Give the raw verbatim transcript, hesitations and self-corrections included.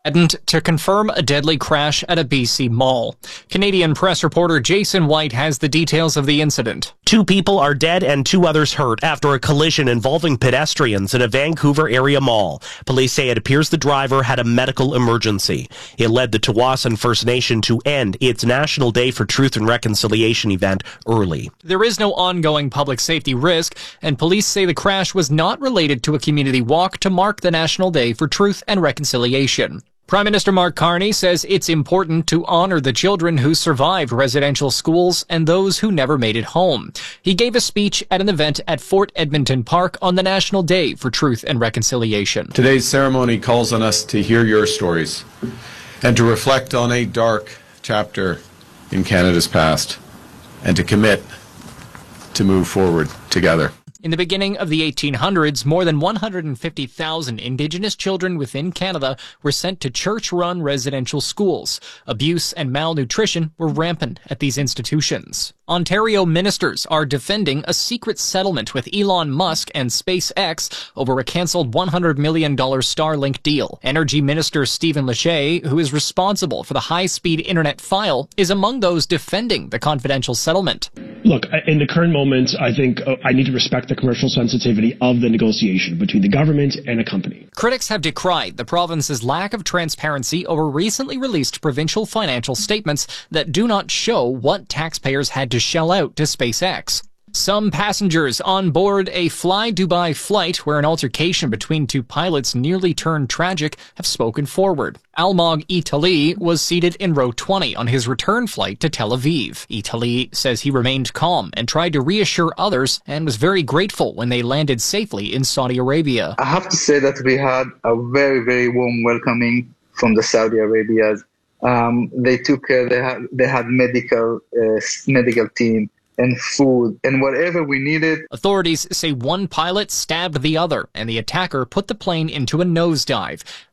To confirm a deadly crash at a B C mall. Canadian press reporter Jason White has the details of the incident. Two people are dead and two others hurt after a collision involving pedestrians in a Vancouver area mall. Police say it appears the driver had a medical emergency. It led the Tsawwassen First Nation to end its National Day for Truth and Reconciliation event early. There is no ongoing public safety risk, and police say the crash was not related to a community walk to mark the National Day for Truth and Reconciliation. Prime Minister Mark Carney says it's important to honor the children who survived residential schools and those who never made it home. He gave a speech at an event at Fort Edmonton Park on the National Day for Truth and Reconciliation. Today's ceremony calls on us to hear your stories and to reflect on a dark chapter in Canada's past and to commit to move forward together. In the beginning of the eighteen hundreds, more than one hundred fifty thousand Indigenous children within Canada were sent to church-run residential schools. Abuse and malnutrition were rampant at these institutions. Ontario ministers are defending a secret settlement with Elon Musk and SpaceX over a cancelled one hundred million dollars Starlink deal. Energy Minister Stephen Lecce, who is responsible for the high-speed internet file, is among those defending the confidential settlement. Look, in the current moment, I think uh, I need to respect the commercial sensitivity of the negotiation between the government and a company. Critics have decried the province's lack of transparency over recently released provincial financial statements that do not show what taxpayers had to shell out to SpaceX. Some passengers on board a Fly Dubai flight where an altercation between two pilots nearly turned tragic have spoken forward. Almog Itali was seated in row twenty on his return flight to Tel Aviv. Itali says he remained calm and tried to reassure others and was very grateful when they landed safely in Saudi Arabia. I have to say that we had a very, very warm welcoming from the Saudi Arabians. Um, they took care, they had, they had medical, uh, medical team and food, and whatever we needed. Authorities say one pilot stabbed the other, and the attacker put the plane into a nosedive.